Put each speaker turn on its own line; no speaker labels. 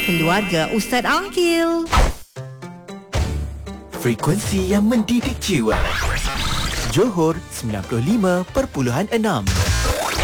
Keluarga Ustaz Angkil.
Frekuensi yang mendidik jiwa. Johor 95.6.